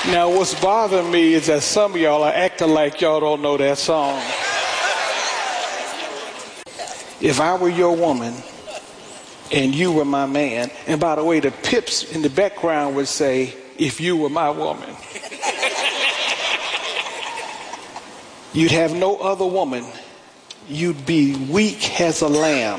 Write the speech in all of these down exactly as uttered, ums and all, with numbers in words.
Now, what's bothering me is that some of y'all are acting like y'all don't know that song. If I were your woman and you were my man, and by the way, the pips in the background would say, if you were my woman. You'd have no other woman. You'd be weak as a lamb.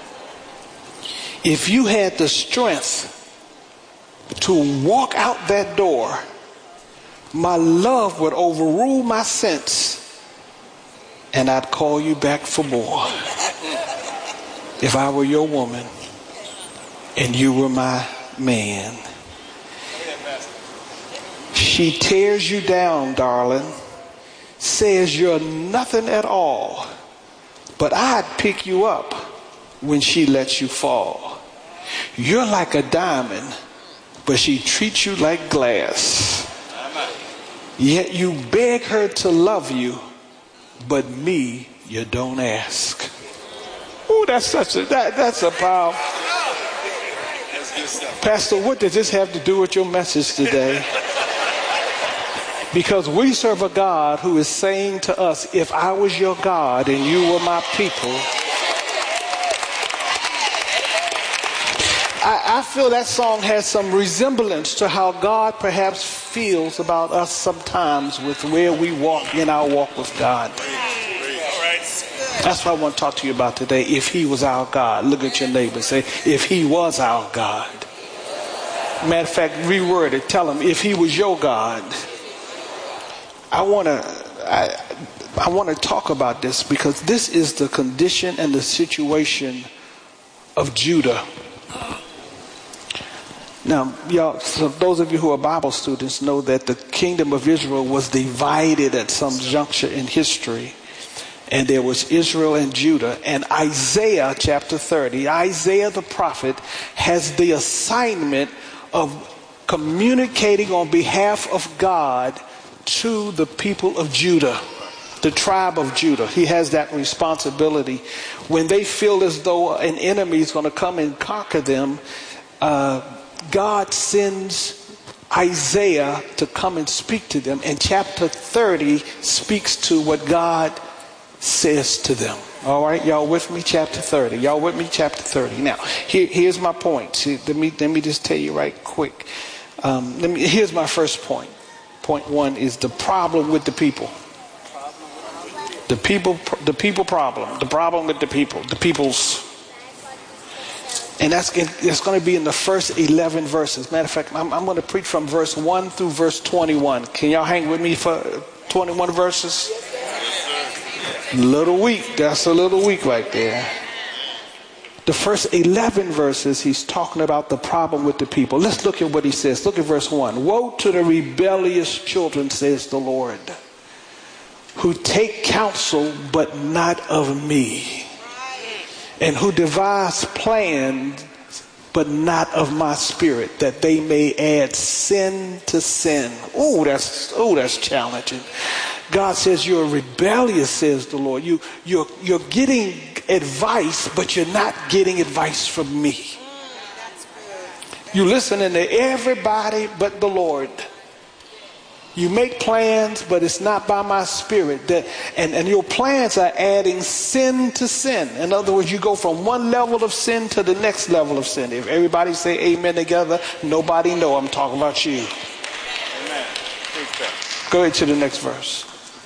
If you had the strength to walk out that door, my love would overrule my sense, and I'd call you back for more. If I were your woman and you were my man. She tears you down, darling, says you're nothing at all, but I'd pick you up when she lets you fall. You're like a diamond, but she treats you like glass. Yet you beg her to love you, but me you don't ask. Ooh, that's such a that, that's a power. Pastor, what does this have to do with your message today? Because we serve a God who is saying to us, if I was your God and you were my people, I, I feel that song has some resemblance to how God perhaps feels about us sometimes with where we walk in our walk with God. That's what I want to talk to you about today. If he was our God. Look at your neighbor and say, if he was our God. Matter of fact, reword it. Tell him, if he was your God. I want to I, I want to talk about this because this is the condition and the situation of Judah. Now, y'all, so those of you who are Bible students know that the kingdom of Israel was divided at some juncture in history. And there was Israel and Judah. And Isaiah chapter thirty, Isaiah the prophet has the assignment of communicating on behalf of God to the people of Judah, the tribe of Judah. He has that responsibility. When they feel as though an enemy is going to come and conquer them, uh, God sends Isaiah to come and speak to them. And chapter thirty speaks to what God says to them. All right, y'all with me? Chapter thirty. Y'all with me? Chapter thirty. Now, here, here's my point. See, let me let me just tell you right quick. Um, let me. Here's my first point. Point one is the problem with the people. The people, the people problem. The problem with the people. The people's. And that's it's going to be in the first eleven verses. Matter of fact, I'm, I'm going to preach from verse one through verse twenty-one. Can y'all hang with me for twenty-one verses? A little weak. That's a little weak right there. The first eleven verses, he's talking about the problem with the people. Let's look at what he says. Look at verse one. Woe to the rebellious children, says the Lord, who take counsel but not of me, and who devise plans but not of my spirit, that they may add sin to sin. Oh, that's oh, that's challenging. God says you're rebellious, says the Lord. You, you're, you're getting advice, but you're not getting advice from me. You're listening to everybody but the Lord. You make plans, but it's not by my spirit. That, and, and your plans are adding sin to sin. In other words, you go from one level of sin to the next level of sin. If everybody say amen together, nobody know I'm talking about you. Amen. Go ahead to the next verse.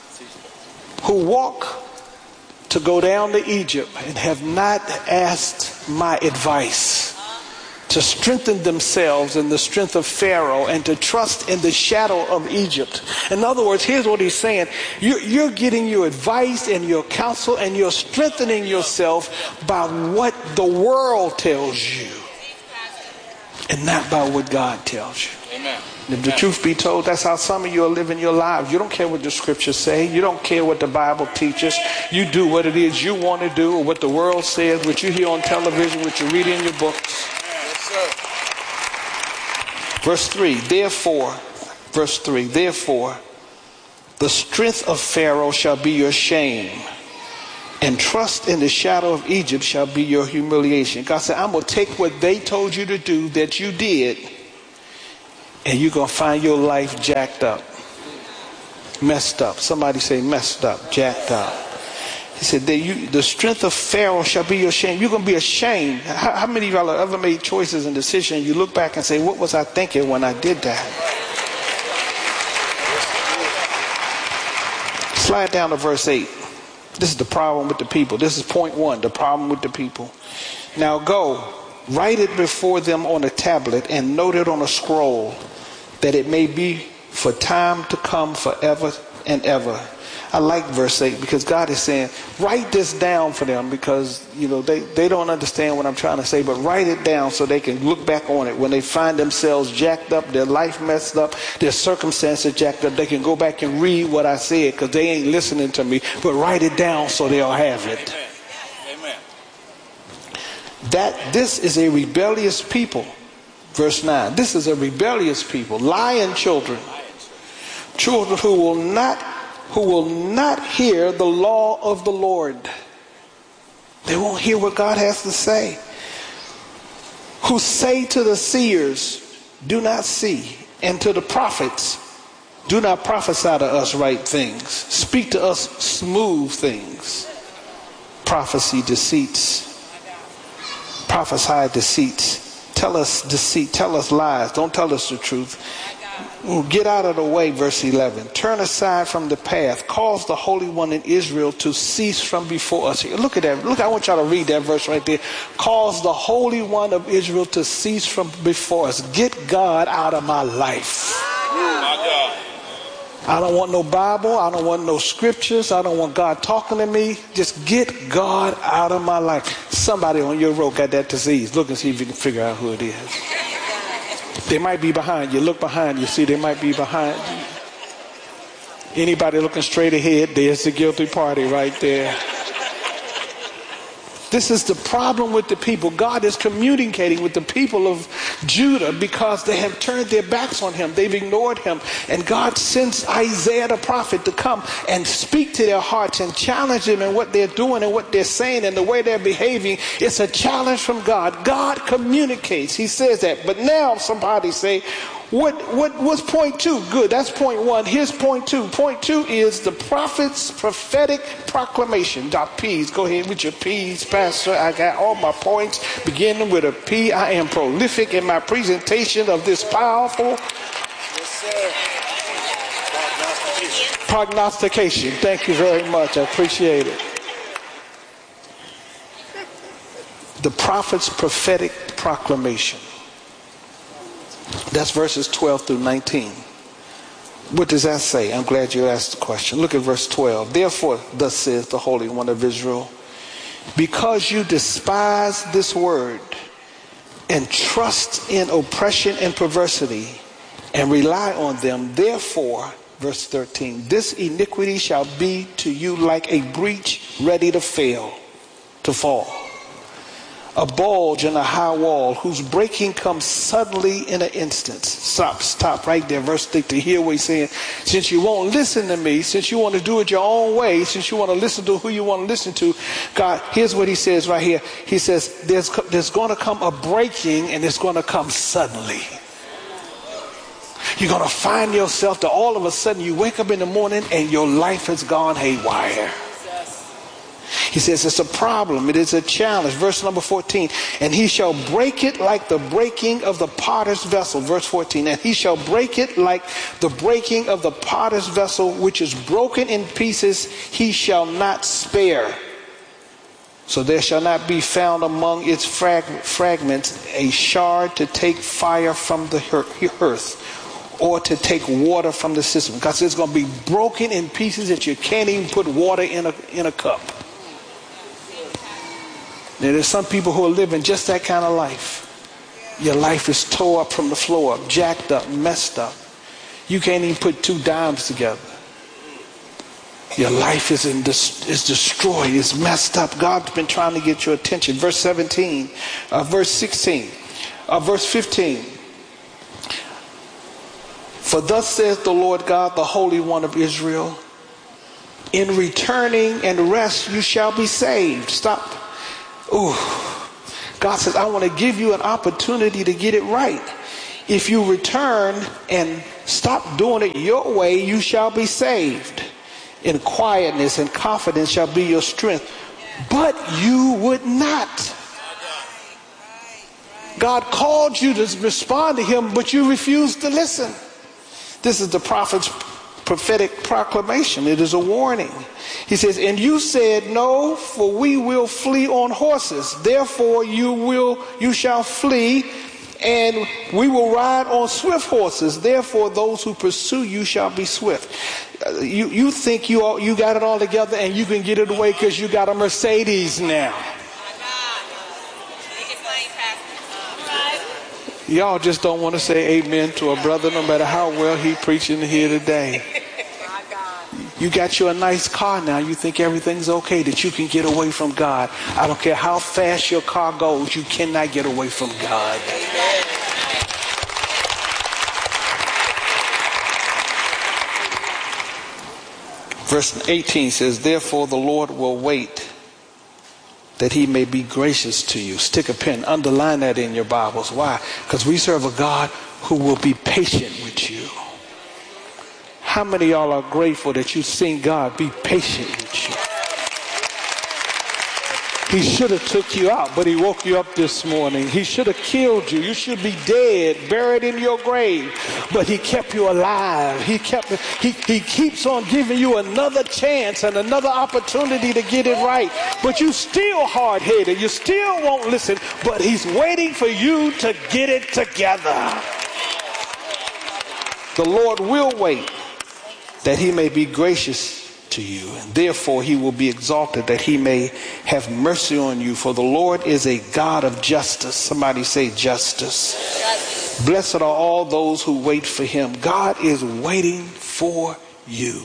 Who walk to go down to Egypt and have not asked my advice, to strengthen themselves in the strength of Pharaoh and to trust in the shadow of Egypt. In other words, here's what he's saying. You're, you're getting your advice and your counsel and you're strengthening yourself by what the world tells you and not by what God tells you. Amen. If the truth be told, that's how some of you are living your lives. You don't care what the scriptures say. You don't care what the Bible teaches. You do what it is you want to do, or what the world says, what you hear on television, what you read in your books. Verse three, therefore, verse three, therefore, the strength of Pharaoh shall be your shame, and trust in the shadow of Egypt shall be your humiliation. God said, I'm going to take what they told you to do that you did, and you're going to find your life jacked up, messed up. Somebody say messed up, jacked up. He said, that you, the strength of Pharaoh shall be your shame. You're going to be ashamed. How, how many of y'all have ever made choices and decisions? You look back and say, what was I thinking when I did that? Slide down to verse eight. This is the problem with the people. This is point one, the problem with the people. Now go, write it before them on a tablet and note it on a scroll, that it may be for time to come forever and ever. I like verse eight because God is saying, write this down for them, because, you know, they, they don't understand what I'm trying to say, but write it down so they can look back on it. When they find themselves jacked up, their life messed up, their circumstances jacked up, they can go back and read what I said, because they ain't listening to me, but write it down so they'll have it. Amen. That this is a rebellious people. Verse nine. This is a rebellious people, lying children, children who will not who will not hear the law of the Lord. They won't hear what God has to say. Who say to the seers, do not see, and to the prophets, do not prophesy to us right things. Speak to us smooth things. Prophecy deceits. Prophesy deceits. Tell us deceit. Tell us lies. Don't tell us the truth. Get out of the way, verse eleven. Turn aside from the path. Cause the Holy One in Israel to cease from before us. Look at that. Look, I want y'all to read that verse right there. Cause the Holy One of Israel to cease from before us. Get God out of my life. I don't want no Bible. I don't want no scriptures. I don't want God talking to me. Just get God out of my life. Somebody on your road got that disease. Look and see if you can figure out who it is. They might be behind you. Look behind you. See, they might be behind you. Anybody looking straight ahead, there's the guilty party right there. This is the problem with the people. God is communicating with the people of Judah because they have turned their backs on him. They've ignored him. And God sends Isaiah the prophet to come and speak to their hearts and challenge them in what they're doing and what they're saying and the way they're behaving. It's a challenge from God. God communicates. He says that. But now somebody say, What what what's point two? Good, that's point one. Here's point two. Point two is the prophet's prophetic proclamation. Dot P's. Go ahead with your P's, Pastor. I got all my points beginning with a P. I am prolific in my presentation of this powerful yes, sir. prognostication. Thank you very much. I appreciate it. The prophet's prophetic proclamation. That's verses twelve through nineteen. What does that say? I'm glad you asked the question. Look at verse twelve. Therefore, thus says the Holy One of Israel, because you despise this word and trust in oppression and perversity and rely on them, therefore, verse thirteen, this iniquity shall be to you like a breach ready to fail, to fall. A bulge in a high wall whose breaking comes suddenly in an instant. Stop, stop right there. Verse six, to hear what he's saying. Since you won't listen to me, since you want to do it your own way, since you want to listen to who you want to listen to, God, here's what he says right here. He says, there's, there's going to come a breaking, and it's going to come suddenly. You're going to find yourself that all of a sudden you wake up in the morning and your life has gone haywire. He says it's a problem. It is a challenge. Verse number fourteen. And he shall break it like the breaking of the potter's vessel. Verse fourteen. And he shall break it like the breaking of the potter's vessel, which is broken in pieces. He shall not spare. So there shall not be found among its frag- fragments a shard to take fire from the hearth, or to take water from the cistern. Because it's going to be broken in pieces that you can't even put water in a, in a cup. Now, there's some people who are living just that kind of life. Your life is tore up from the floor up, jacked up, messed up. You can't even put two dimes together. Your life is in dis- is destroyed. It's messed up. God's been trying to get your attention. Verse seventeen, uh, verse sixteen, uh, verse fifteen. For thus says the Lord God, the Holy One of Israel, in returning and rest you shall be saved. Stop. Ooh. God says, I want to give you an opportunity to get it right. If you return and stop doing it your way, you shall be saved. In quietness and confidence shall be your strength. But you would not. God called you to respond to him, but you refused to listen. This is the prophet's prophetic proclamation. It is a warning. He says, and you said, no, for we will flee on horses. Therefore you will, you shall flee, and we will ride on swift horses. Therefore those who pursue you shall be swift. Uh, you, you think you, all, you got it all together and you can get it away because you got a Mercedes now. Y'all just don't want to say amen to a brother no matter how well he preaching here today. You got you a nice car now. You think everything's okay, that you can get away from God. I don't care how fast your car goes, you cannot get away from God. Verse eighteen says, therefore the Lord will wait that he may be gracious to you. Stick a pen, underline that in your Bibles. Why? Because we serve a God who will be patient with you. How many of y'all are grateful that you've seen God be patient with you? He should have took you out, but he woke you up this morning. He should have killed you. You should be dead, buried in your grave. But he kept you alive. He kept. He, he keeps on giving you another chance and another opportunity to get it right. But you still hard-headed. You still won't listen. But he's waiting for you to get it together. The Lord will wait that he may be gracious to you, and therefore he will be exalted, that he may have mercy on you. For the Lord is a God of justice. Somebody say justice. Justice. Blessed are all those who wait for him. God is waiting for you.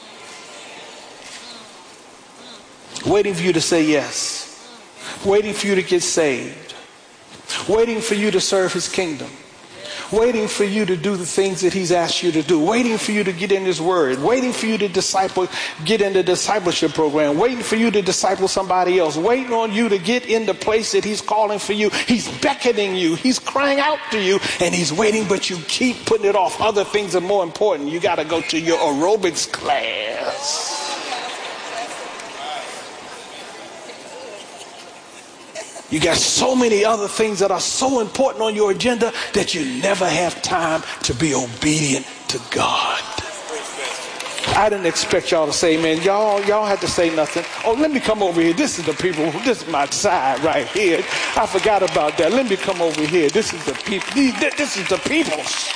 Waiting for you to say yes. Waiting for you to get saved. Waiting for you to serve his kingdom. Waiting for you to do the things that he's asked you to do. Waiting for you to get in his word. Waiting for you to disciple, get in the discipleship program. Waiting for you to disciple somebody else. Waiting on you to get in the place that he's calling for you. He's beckoning you. He's crying out to you. And he's waiting, but you keep putting it off. Other things are more important. You got to go to your aerobics class. You got so many other things that are so important on your agenda that you never have time to be obedient to God. I didn't expect y'all to say amen. Y'all, y'all had to say nothing. Oh, let me come over here. This is the people. This is my side right here. I forgot about that. Let me come over here. This is the people. This is the peoples.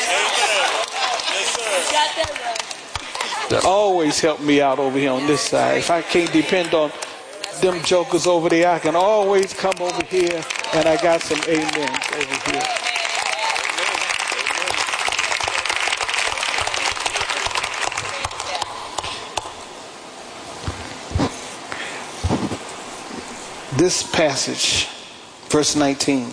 That always help me out over here on this side. If I can't depend on them jokers over there, I can always come over here, and I got some amens over here. This passage, verse nineteen,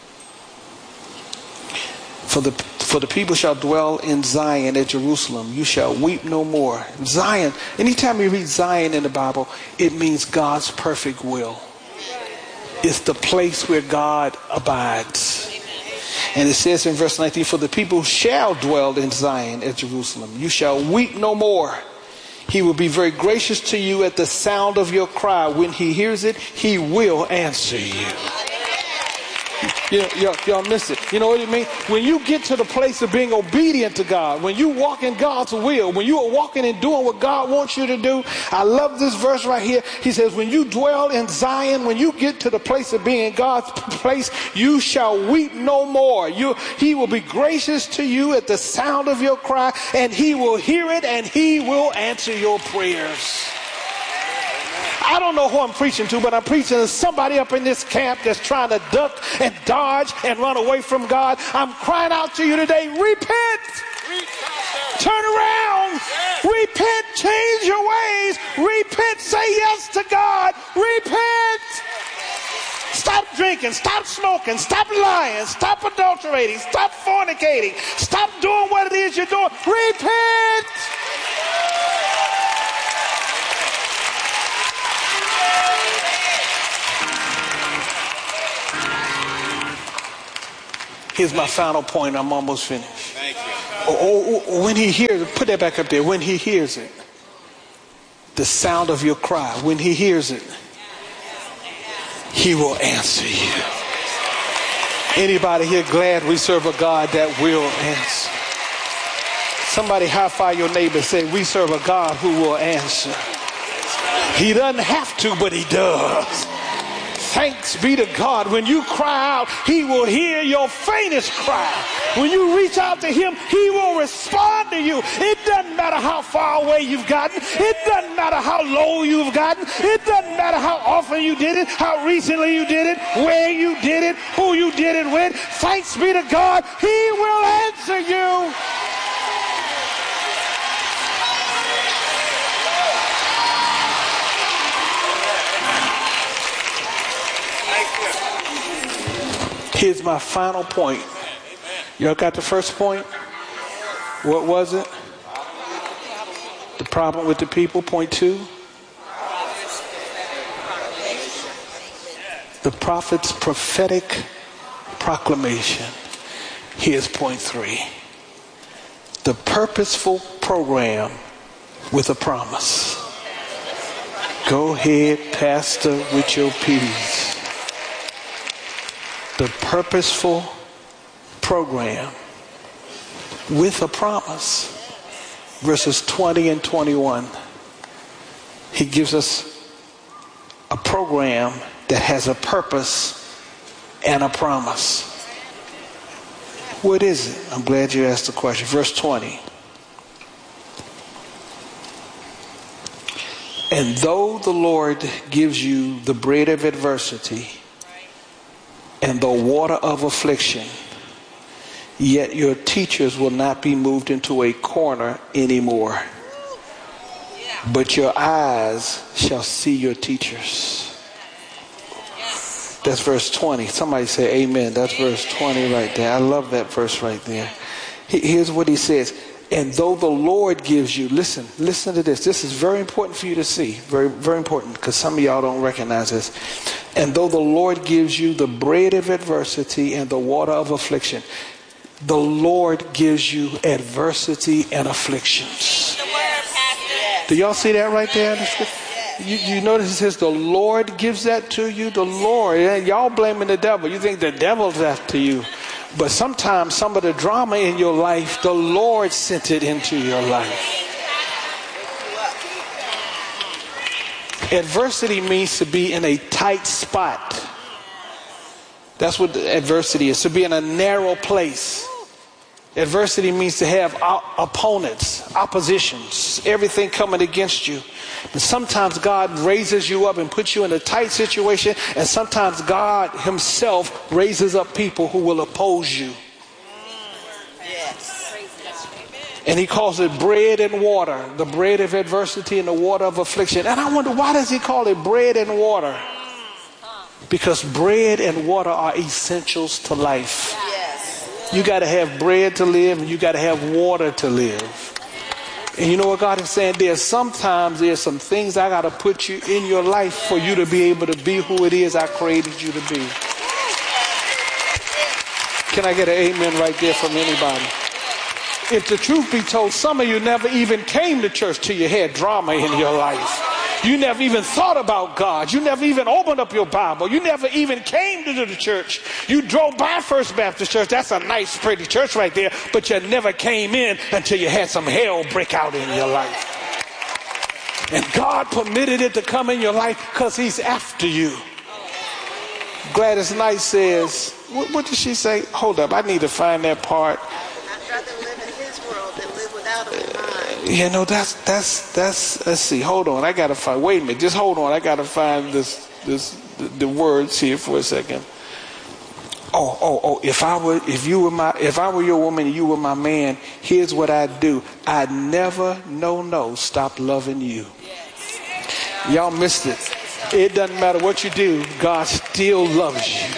for the For the people shall dwell in Zion at Jerusalem. You shall weep no more. Zion, anytime you read Zion in the Bible, it means God's perfect will. It's the place where God abides. And it says in verse nineteen, for the people shall dwell in Zion at Jerusalem. You shall weep no more. He will be very gracious to you at the sound of your cry. When he hears it, he will answer you. You know, y'all, y'all miss it. You know what I mean? When you get to the place of being obedient to God, when you walk in God's will, when you are walking and doing what God wants you to do, I love this verse right here. He says, when you dwell in Zion, when you get to the place of being in God's place, you shall weep no more. You, he will be gracious to you at the sound of your cry, and he will hear it, and he will answer your prayers. I don't know who I'm preaching to, but I'm preaching to somebody up in this camp that's trying to duck and dodge and run away from God. I'm crying out to you today, repent. Turn around. Repent. Change your ways. Repent. Say yes to God. Repent. Stop drinking. Stop smoking. Stop lying. Stop adulterating. Stop fornicating. Stop doing what it is you're doing. Repent. Here's my final point. I'm almost finished. Thank you. Oh, oh, when he hears it, put that back up there. When he hears it, the sound of your cry, when he hears it, he will answer you. Anybody here glad we serve a God that will answer? Somebody high five your neighbor and say, we serve a God who will answer. He doesn't have to, but he does. Thanks be to God. When you cry out, he will hear your faintest cry. When you reach out to him, he will respond to you. It doesn't matter how far away you've gotten. It doesn't matter how low you've gotten. It doesn't matter how often you did it, how recently you did it, where you did it, who you did it with. Thanks be to God, he will answer you. Here's my final point. Y'all got the first point? What was it? The problem with the people, point two. The prophet's prophetic proclamation. Here's point three. The purposeful program with a promise. Go ahead, Pastor, with your peas. The purposeful program with a promise. Verses twenty and twenty-one. He gives us a program that has a purpose and a promise. What is it? I'm glad you asked the question. Verse twenty. And though the Lord gives you the bread of adversity and the water of affliction, yet your teachers will not be moved into a corner anymore, but your eyes shall see your teachers. That's verse twenty. Somebody say amen. That's verse twenty right there. I love that verse right there. Here's what he says. And though the Lord gives you, listen, listen to this. This is very important for you to see. Very, very important, because some of y'all don't recognize this. And though the Lord gives you the bread of adversity and the water of affliction, the Lord gives you adversity and afflictions. Do y'all see that right there? You, you notice it says the Lord gives that to you. The Lord. And y'all blaming the devil. You think the devil's after you. But sometimes some of the drama in your life, the Lord sent it into your life. Adversity means to be in a tight spot. That's what adversity is, to be in a narrow place. Adversity means to have opponents, oppositions, everything coming against you. But sometimes God raises you up and puts you in a tight situation, and sometimes God himself raises up people who will oppose you. Yes. And he calls it bread and water, the bread of adversity and the water of affliction. And I wonder, why does he call it bread and water? Because bread and water are essentials to life. You got to have bread to live, and you got to have water to live. And you know what God is saying? There's sometimes there's some things I got to put you in your life for you to be able to be who it is I created you to be. Can I get an amen right there from anybody? If the truth be told, some of you never even came to church till you had drama in your life. You never even thought about God. You never even opened up your Bible. You never even came to the church. You drove by First Baptist Church. That's a nice, pretty church right there. But you never came in until you had some hell break out in your life. And God permitted it to come in your life because he's after you. Gladys Knight says, what, what did she say? Hold up, I need to find that part. I'd rather live in his world than live without him in mine. You know, that's, that's, that's, let's see, hold on, I gotta find, wait a minute, just hold on, I gotta find this, this, the, the words here for a second. Oh, oh, oh, if I were, if you were my, if I were your woman and you were my man, here's what I'd do. I'd never, no, no, stop loving you. Y'all missed it. It doesn't matter what you do, God still loves you.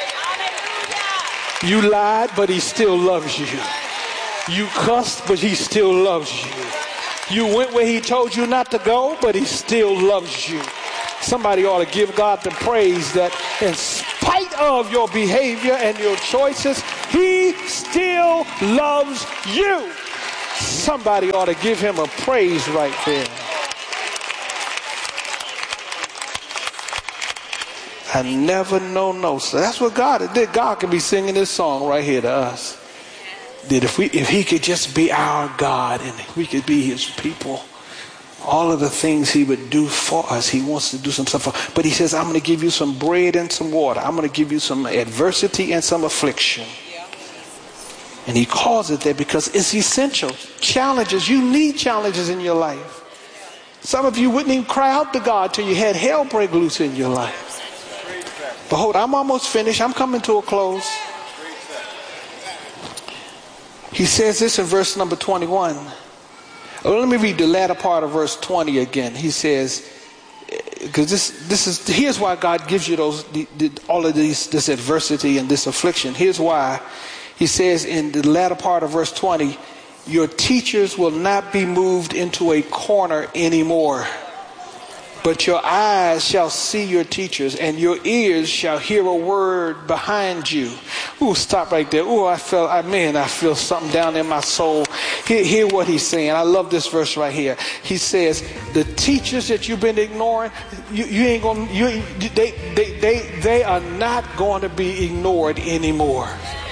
You lied, but he still loves you. You cussed, but he still loves you. You went where he told you not to go, but he still loves you. Somebody ought to give God the praise that in spite of your behavior and your choices, He still loves you. Somebody ought to give him a praise right there. I never know no. So that's what God did. God can be singing this song right here to us. That if we, if he could just be our God and we could be his people, all of the things he would do for us, he wants to do some stuff for. But he says, I'm going to give you some bread and some water. I'm going to give you some adversity and some affliction. And he calls it that because it's essential. Challenges. You need challenges in your life. Some of you wouldn't even cry out to God till you had hell break loose in your life. But hold on, I'm almost finished. I'm coming to a close. He says this in verse number twenty-one. Oh, let me read the latter part of verse twenty again. He says, because this this is here's why God gives you those the, the, all of these this adversity and this affliction. Here's why. He says in the latter part of verse twenty, your teachers will not be moved into a corner anymore, but your eyes shall see your teachers and your ears shall hear a word behind you. Ooh, stop right there. Ooh, I felt, I man, I feel something down in my soul. Hear, hear what he's saying. I love this verse right here. He says, the teachers that you've been ignoring, you, you ain't gonna, you, they, they, they, they are not going to be ignored anymore.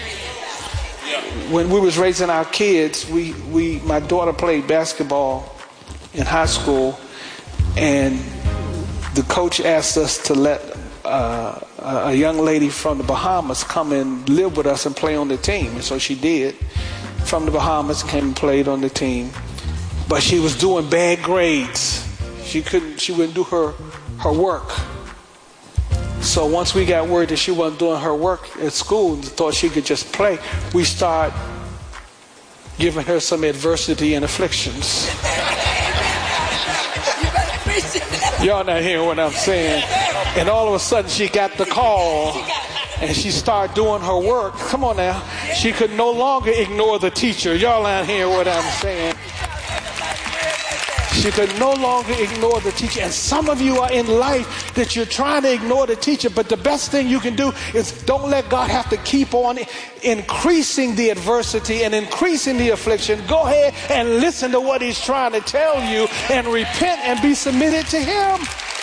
When we was raising our kids, we, we, my daughter played basketball in high school, and the coach asked us to let uh, a young lady from the Bahamas come and live with us and play on the team. And so she did. From the Bahamas, came and played on the team. But she was doing bad grades. She couldn't, she wouldn't do her, her work. So once we got word that she wasn't doing her work at school and thought she could just play, we started giving her some adversity and afflictions. Y'all not hearing what I'm saying. And all of a sudden she got the call and she started doing her work. Come on now. She could no longer ignore the teacher. Y'all not hearing what I'm saying. She could no longer ignore the teacher. And some of you are in life that you're trying to ignore the teacher, but the best thing you can do is don't let God have to keep on increasing the adversity and increasing the affliction. Go ahead and listen to what he's trying to tell you and repent and be submitted to him.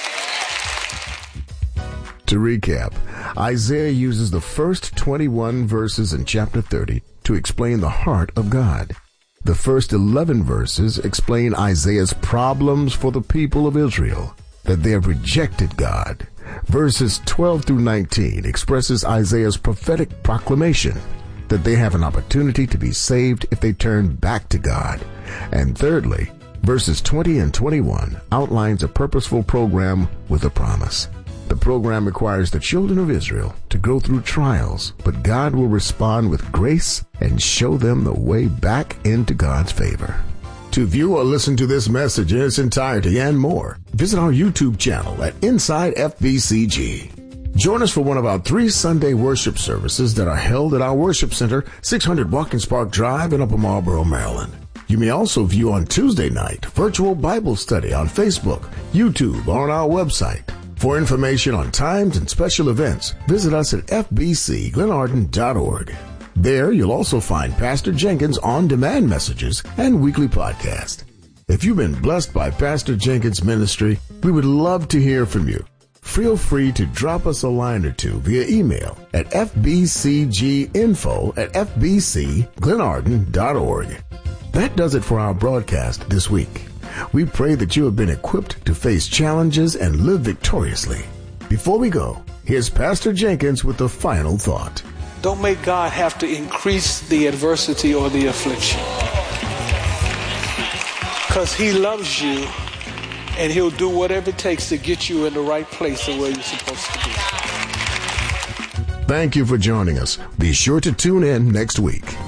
To recap, Isaiah uses the first twenty-one verses in chapter thirty to explain the heart of God. The first eleven verses explain Isaiah's problems for the people of Israel, that they have rejected God. Verses twelve through nineteen expresses Isaiah's prophetic proclamation that they have an opportunity to be saved if they turn back to God. And thirdly, verses twenty and twenty-one outlines a purposeful program with a promise. The program requires the children of Israel to go through trials, but God will respond with grace and show them the way back into God's favor. To view or listen to this message in its entirety and more, visit our YouTube channel at Inside F B C G. Join us for one of our three Sunday worship services that are held at our worship center, six hundred Watkins Park Drive in Upper Marlboro, Maryland. You may also view on Tuesday night virtual Bible study on Facebook, YouTube, or on our website. For information on times and special events, visit us at f b c glen arden dot org. There, you'll also find Pastor Jenkins' on-demand messages and weekly podcast. If you've been blessed by Pastor Jenkins' ministry, we would love to hear from you. Feel free to drop us a line or two via email at f b c g info at f b c glen arden dot org. That does it for our broadcast this week. We pray that you have been equipped to face challenges and live victoriously. Before we go, here's Pastor Jenkins with the final thought. Don't make God have to increase the adversity or the affliction. Because he loves you and he'll do whatever it takes to get you in the right place and where you're supposed to be. Thank you for joining us. Be sure to tune in next week.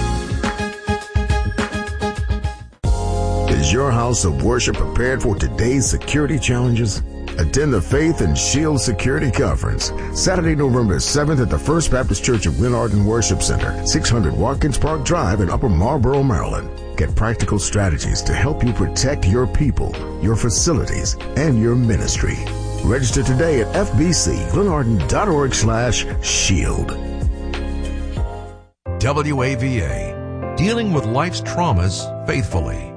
Is your house of worship prepared for today's security challenges? Attend the Faith and Shield Security Conference, Saturday, November seventh at the First Baptist Church of Glen Arden Worship Center, six hundred Watkins Park Drive in Upper Marlboro, Maryland. Get practical strategies to help you protect your people, your facilities, and your ministry. Register today at f b c glen arden dot org slash shield. W A V A, dealing with life's traumas faithfully.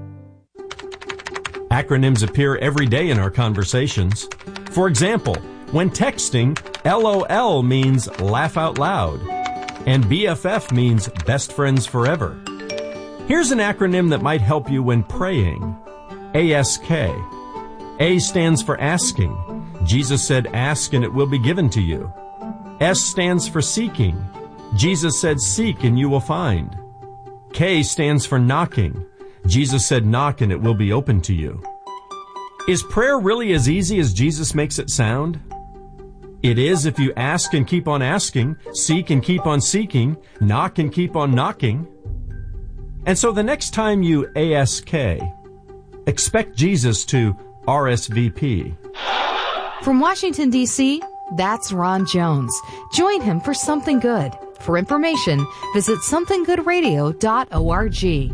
Acronyms appear every day in our conversations. For example, when texting, L O L means laugh out loud, and B F F means best friends forever. Here's an acronym that might help you when praying. A S K. A stands for asking. Jesus said, ask and it will be given to you. S stands for seeking. Jesus said, seek and you will find. K stands for knocking. Jesus said, knock and it will be open to you. Is prayer really as easy as Jesus makes it sound? It is if you ask and keep on asking, seek and keep on seeking, knock and keep on knocking. And so the next time you A S K, expect Jesus to R S V P. From Washington, D C, that's Ron Jones. Join him for Something Good. For information, visit something good radio dot org.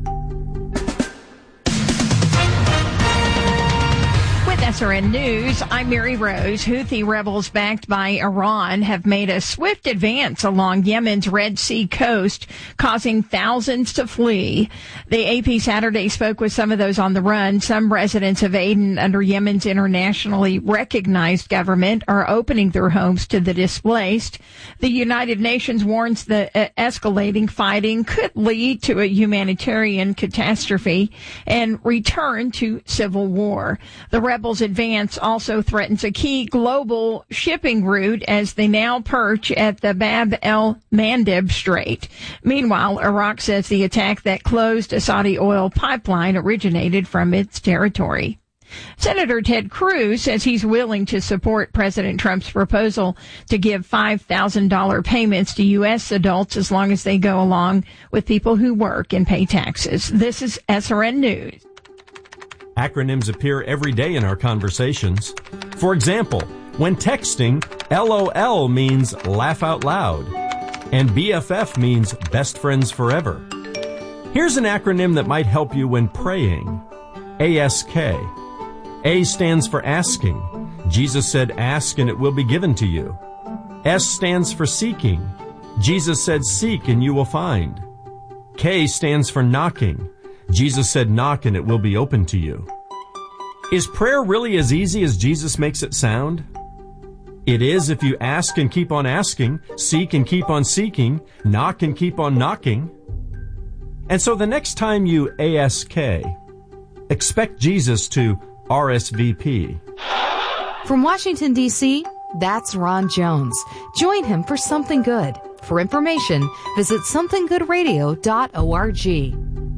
S R N News, I'm Mary Rose. Houthi rebels backed by Iran have made a swift advance along Yemen's Red Sea coast, causing thousands to flee. The A P Saturday spoke with some of those on the run. Some residents of Aden, under Yemen's internationally recognized government, are opening their homes to the displaced. The United Nations warns that uh, escalating fighting could lead to a humanitarian catastrophe and return to civil war. The rebels' advance also threatens a key global shipping route as they now perch at the Bab el-Mandeb Strait. Meanwhile, Iraq says the attack that closed a Saudi oil pipeline originated from its territory. Senator Ted Cruz says he's willing to support President Trump's proposal to give five thousand dollars payments to U S adults as long as they go along with people who work and pay taxes. This is S R N News. Acronyms appear every day in our conversations. For example, when texting, L O L means laugh out loud, and B F F means best friends forever. Here's an acronym that might help you when praying. A S K. A stands for asking. Jesus said, ask and it will be given to you. S stands for seeking. Jesus said, seek and you will find. K stands for knocking. Jesus said, knock and it will be open to you. Is prayer really as easy as Jesus makes it sound? It is if you ask and keep on asking, seek and keep on seeking, knock and keep on knocking. And so the next time you A S K, expect Jesus to R S V P. From Washington, D C, that's Ron Jones. Join him for Something Good. For information, visit something good radio dot org.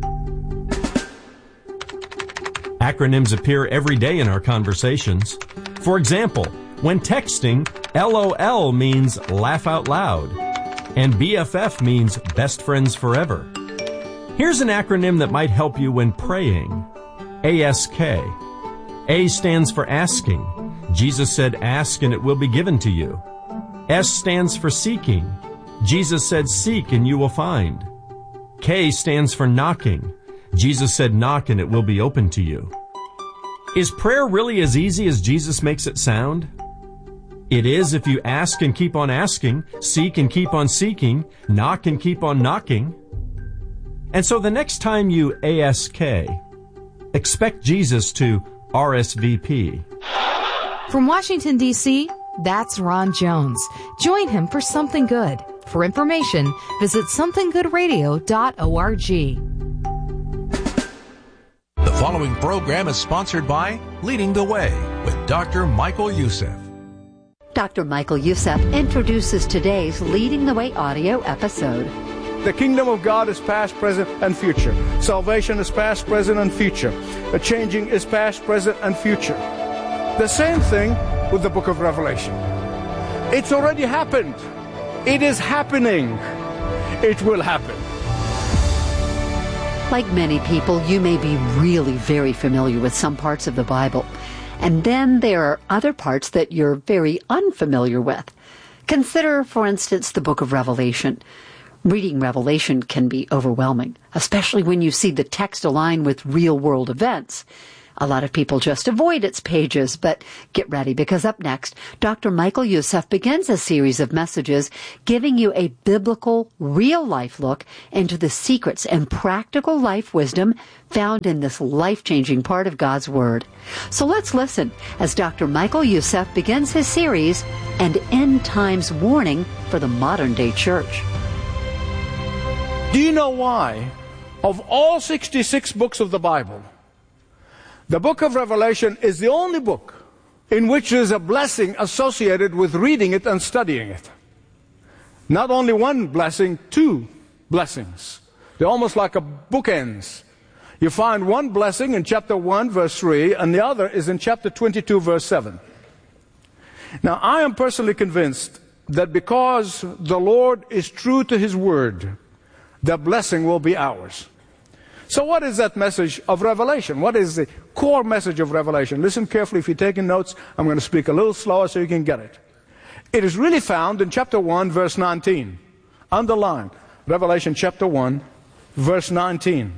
Acronyms appear every day in our conversations. For example, when texting, L O L means laugh out loud, and B F F means best friends forever. Here's an acronym that might help you when praying. A S K. A stands for asking. Jesus said, ask and it will be given to you. S stands for seeking. Jesus said, seek and you will find. K stands for knocking. Jesus said, knock and it will be open to you. Is prayer really as easy as Jesus makes it sound? It is if you ask and keep on asking, seek and keep on seeking, knock and keep on knocking. And so the next time you A S K, expect Jesus to R S V P. From Washington, D C, that's Ron Jones. Join him for Something Good. For information, visit something good radio dot org. The following program is sponsored by Leading the Way with Doctor Michael Youssef. Doctor Michael Youssef introduces today's Leading the Way audio episode. The kingdom of God is past, present, and future. Salvation is past, present, and future. The changing is past, present, and future. The same thing with the book of Revelation. It's already happened. It is happening. It will happen. Like many people, you may be really very familiar with some parts of the Bible. And then there are other parts that you're very unfamiliar with. Consider, for instance, the book of Revelation. Reading Revelation can be overwhelming, especially when you see the text align with real-world events. A lot of people just avoid its pages, but get ready, because up next, Doctor Michael Youssef begins a series of messages giving you a biblical, real-life look into the secrets and practical life wisdom found in this life-changing part of God's Word. So let's listen as Doctor Michael Youssef begins his series, An End Times Warning for the Modern-Day Church. Do you know why, of all sixty-six books of the Bible, the book of Revelation is the only book in which there is a blessing associated with reading it and studying it? Not only one blessing, two blessings. They're almost like a bookends. You find one blessing in chapter one, verse three, and the other is in chapter twenty-two, verse seven. Now, I am personally convinced that because the Lord is true to His Word, the blessing will be ours. So what is that message of Revelation? What is the core message of Revelation? Listen carefully. If you're taking notes, I'm going to speak a little slower so you can get it. It is really found in chapter one, verse nineteen. Underline. Revelation chapter one, verse nineteen.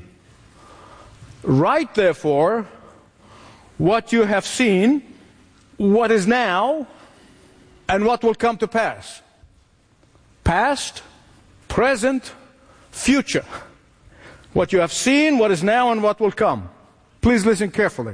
Write therefore what you have seen, what is now, and what will come to pass. Past, present, future. What you have seen, what is now, and what will come. Please listen carefully.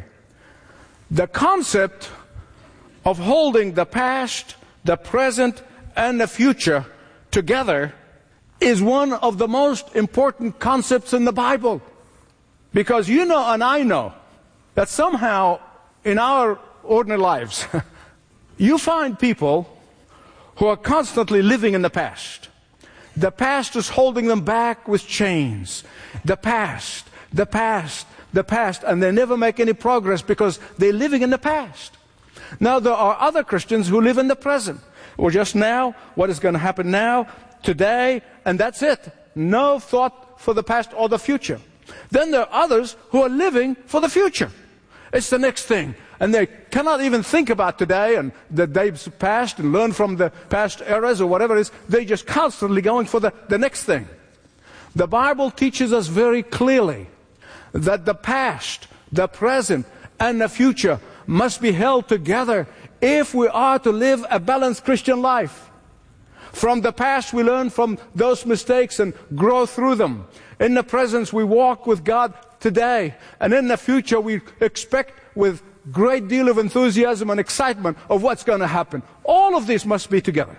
The concept of holding the past, the present, and the future together is one of the most important concepts in the Bible. Because you know and I know that somehow in our ordinary lives, you find people who are constantly living in the past. The past is holding them back with chains. The past, the past, the past, and they never make any progress because they're living in the past. Now, there are other Christians who live in the present. Or just now, what is going to happen now, today, and that's it. No thought for the past or the future. Then there are others who are living for the future. It's the next thing. And they cannot even think about today and the days past and learn from the past eras or whatever it is. They're just constantly going for the, the next thing. The Bible teaches us very clearly that the past, the present, and the future must be held together if we are to live a balanced Christian life. From the past we learn from those mistakes and grow through them. In the present we walk with God today. And in the future we expect with great deal of enthusiasm and excitement of what's going to happen. All of this must be together.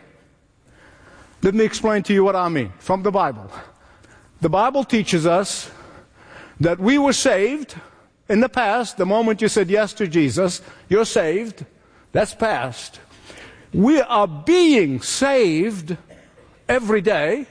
Let me explain to you what I mean from the Bible. The Bible teaches us that we were saved in the past. The moment you said yes to Jesus, you're saved. That's past. We are being saved every day.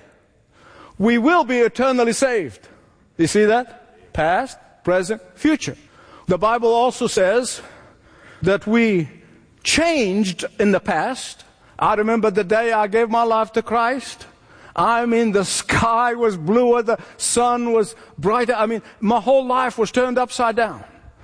We will be eternally saved. You see that? Past, present, future. The Bible also says that we changed in the past. I remember the day I gave my life to Christ. I mean, the sky was bluer, the sun was brighter. I mean, my whole life was turned upside down.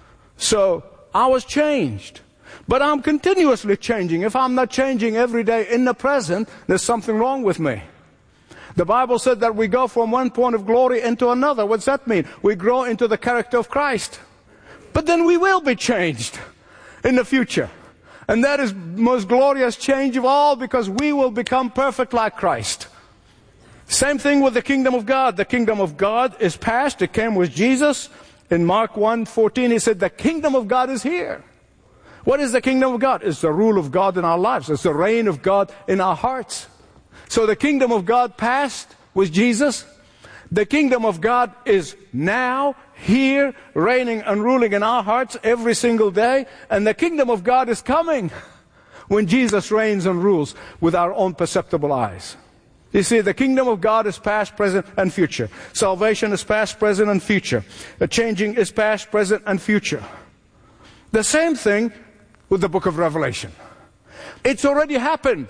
So I was changed. But I'm continuously changing. If I'm not changing every day in the present, there's something wrong with me. The Bible said that we go from one point of glory into another. What's that mean? We grow into the character of Christ. But then we will be changed in the future. And that is the most glorious change of all, because we will become perfect like Christ. Same thing with the kingdom of God. The kingdom of God is past. It came with Jesus. In Mark one fourteen, he said, the kingdom of God is here. What is the kingdom of God? It's the rule of God in our lives. It's the reign of God in our hearts. So the kingdom of God past with Jesus. The kingdom of God is now, here, reigning and ruling in our hearts every single day. And the kingdom of God is coming when Jesus reigns and rules with our own perceptible eyes. You see, the kingdom of God is past, present, and future. Salvation is past, present, and future. The changing is past, present, and future. The same thing with the book of Revelation. It's already happened.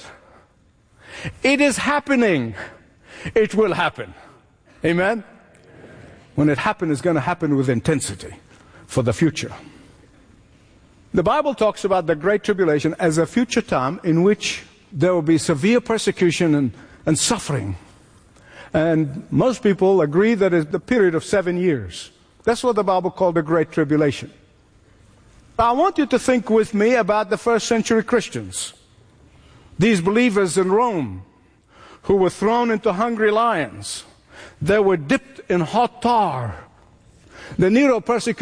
It is happening. It will happen. Amen? When it happens, it's going to happen with intensity for the future. The Bible talks about the Great Tribulation as a future time in which there will be severe persecution and, and suffering. And most people agree that it's the period of seven years. That's what the Bible called the Great Tribulation. I want you to think with me about the first century Christians. These believers in Rome who were thrown into hungry lions. They were dipped in hot tar. The Nero persecution